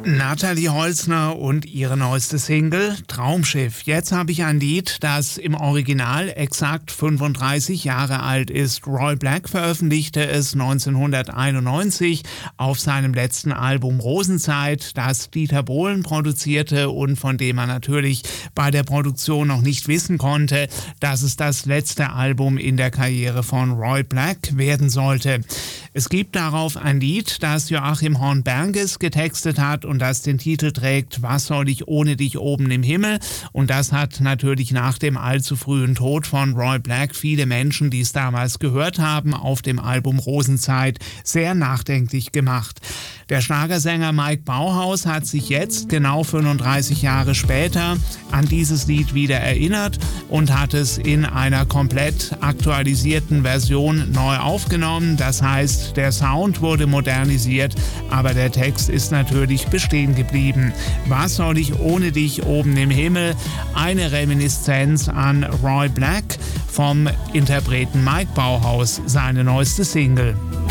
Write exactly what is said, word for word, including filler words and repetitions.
Natalie Holzner und ihre neueste Single Traumschiff. Jetzt habe ich ein Lied, das im Original exakt fünfunddreißig Jahre alt ist. Roy Black veröffentlichte es neunzehnhunderteinundneunzig auf seinem letzten Album Rosenzeit, das Dieter Bohlen produzierte und von dem man natürlich bei der Produktion noch nicht wissen konnte, dass es das letzte Album in der Karriere von Roy Black werden sollte. Es gibt darauf ein Lied, das Joachim Horn-Berges getextet hat und das den Titel trägt Was soll ich ohne dich oben im Himmel? Und das hat natürlich nach dem allzu frühen Tod von Roy Black viele Menschen, die es damals gehört haben, auf dem Album Rosenzeit sehr nachdenklich gemacht. Der Schlagersänger Mike Bauhaus hat sich jetzt, genau fünfunddreißig Jahre später, an dieses Lied wieder erinnert und hat es in einer komplett aktualisierten Version neu aufgenommen. Das heißt, der Sound wurde modernisiert, aber der Text ist natürlich bestehen geblieben. Was soll ich ohne dich oben im Himmel? Eine Reminiszenz an Roy Black vom Interpreten Mike Bauhaus, seine neueste Single.